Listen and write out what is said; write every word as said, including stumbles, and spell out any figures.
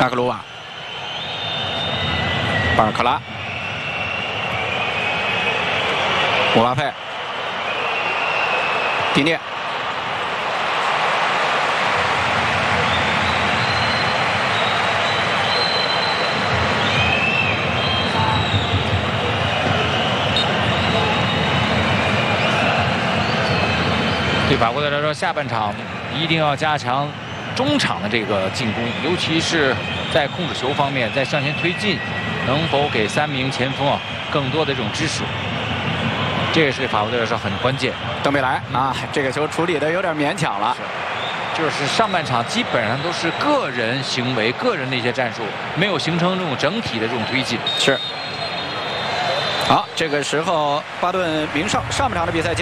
纳克鲁瓦、巴尔克拉、姆巴佩、迪涅。 对法国队来说，下半场一定要加强中场的这个进攻，尤其是在控制球方面，在向前推进，能否给三名前锋啊更多的这种支持？这也是对法国队来说很关键。 登贝莱啊，这个球处理的有点勉强了。 就是上半场基本上都是个人行为、个人的一些战术，没有形成这种整体的这种推进。 是。好，这个时候巴顿明少上半场的比赛结。